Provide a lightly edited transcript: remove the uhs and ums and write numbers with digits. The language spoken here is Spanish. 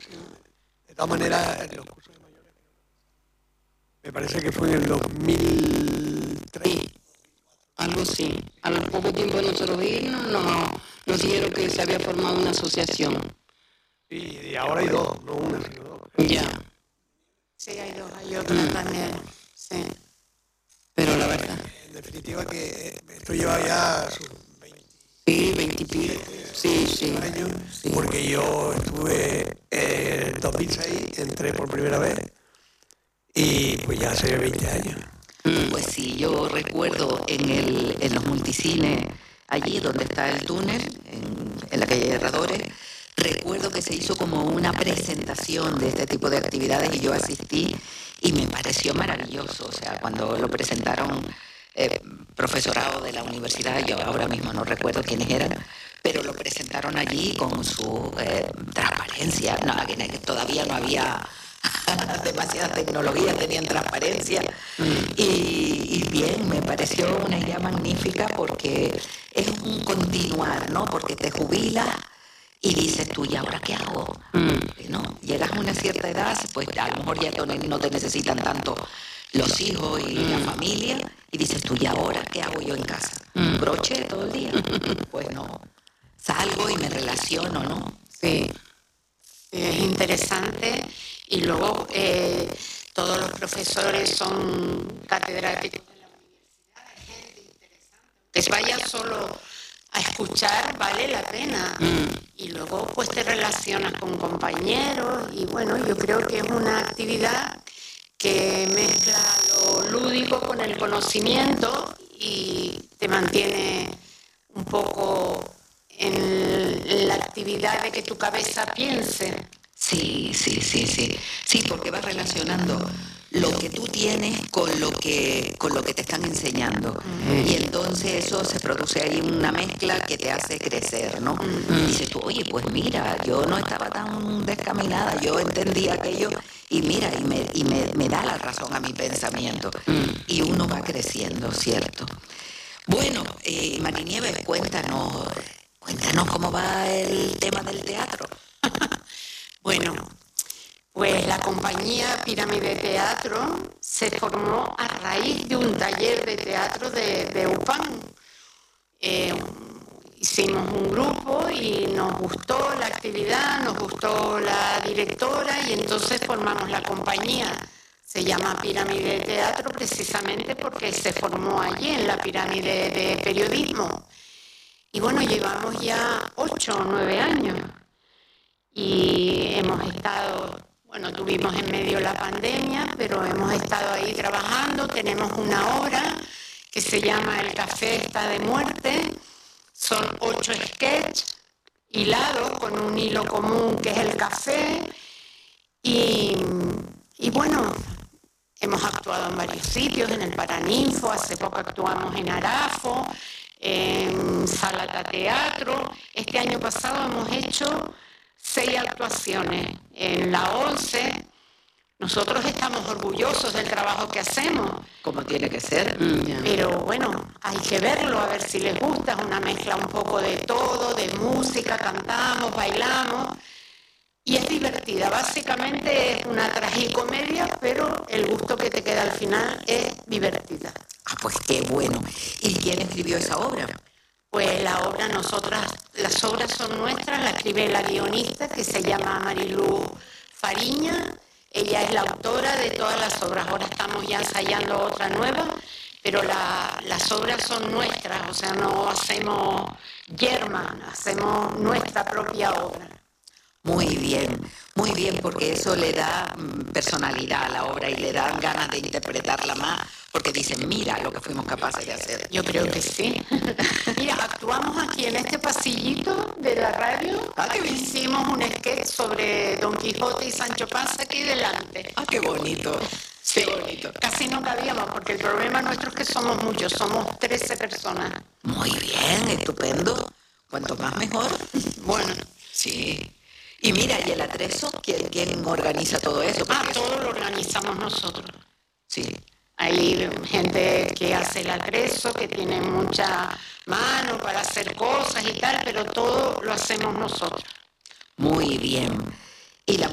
De todas maneras, en los cursos de mayores, me parece que fue en el 2003. Sí, algo así. Al poco tiempo de nosotros irnos, nos dijeron que se había formado una asociación. Y ahora hay dos, no una, sino dos. Ya. Sí, hay dos, hay otra también. Sí. Pero la verdad. En definitiva que esto lleva ya sus 20 Sí, 20 y pico. Sí. años, porque yo estuve en 2006, entré por primera vez y pues ya hace 20 años. Pues sí, yo recuerdo en los multicines, allí donde está el túnel, en la calle Herradores, recuerdo que se hizo como una presentación de este tipo de actividades y yo asistí y me pareció maravilloso. O sea, cuando lo presentaron profesorado de la universidad, yo ahora mismo no recuerdo quiénes eran, pero lo presentaron allí con su transparencia. No, que todavía no había demasiada tecnología, tenían transparencia y bien, me pareció una idea magnífica porque es un continuar, ¿no? Porque te jubilas y dices tú, ¿y ahora qué hago? ¿No? Llegas a una cierta edad, pues a lo mejor ya no te necesitan tanto los hijos y la familia y dices tú, ¿y ahora qué hago yo en casa? ¿Broche todo el día? Pues no, salgo y me relaciono, ¿no? Sí, es interesante. Y luego todos los profesores son catedráticos de la universidad, hay gente interesante. Que vaya solo a escuchar vale la pena. Y luego pues te relacionas con compañeros y bueno, yo creo que es una actividad que mezcla lo lúdico con el conocimiento y te mantiene un poco en la actividad de que tu cabeza piense. Sí, porque vas relacionando lo que tú tienes con lo que te están enseñando. Y entonces eso se produce ahí una mezcla que te hace crecer, ¿no? Dices tú, oye, pues mira, yo no estaba tan descaminada, yo entendí aquello y mira, y me da la razón a mi pensamiento. Y uno va creciendo, ¿cierto? Bueno, Marinieves, cuéntanos cómo va el tema del teatro. Bueno, pues la compañía Pirámide Teatro se formó a raíz de un taller de teatro de UPAM. Hicimos un grupo y nos gustó la actividad, nos gustó la directora y entonces formamos la compañía. Se llama Pirámide Teatro precisamente porque se formó allí en la pirámide de periodismo. Y bueno, llevamos ya 8 o 9 años. Y hemos estado, bueno, tuvimos en medio la pandemia, pero hemos estado ahí trabajando. Tenemos una obra que se llama El café está de muerte. Son 8 sketches hilados con un hilo común que es el café. Y bueno, hemos actuado en varios sitios, en el Paraninfo, hace poco actuamos en Arafo, en Salata Teatro. Este año pasado hemos hecho 6 actuaciones en la 11. Nosotros estamos orgullosos del trabajo que hacemos. Como tiene que ser. Pero bueno, hay que verlo, a ver si les gusta. Es una mezcla un poco de todo, de música, cantamos, bailamos. Y es divertida. Básicamente es una tragicomedia, pero el gusto que te queda al final es divertida. Ah, pues qué bueno. ¿Y quién escribió esa obra? Pues la obra, las obras son nuestras, la escribe la guionista que se llama Marilú Fariña. Ella es la autora de todas las obras. Ahora estamos ya ensayando otra nueva, pero las obras son nuestras, o sea, no hacemos yerma, hacemos nuestra propia obra. Muy bien, porque eso le da personalidad a la obra y le dan ganas de interpretarla más, porque dicen, mira lo que fuimos capaces de hacer. Yo creo que sí. Mira, actuamos aquí en este pasillito de la radio. Aquí hicimos un sketch sobre Don Quijote y Sancho Panza aquí delante. ¡Ah, qué bonito! Sí, bonito. Casi no cabíamos, porque el problema nuestro es que somos muchos, somos 13 personas. Muy bien, estupendo. Cuanto más mejor. Bueno. Sí. Y mira, ¿y el atrezo? ¿Quién organiza todo eso? Todo lo organizamos nosotros. Sí. Hay gente que hace el atrezo, que tiene mucha mano para hacer cosas y tal, pero todo lo hacemos nosotros. Muy bien. ¿Y la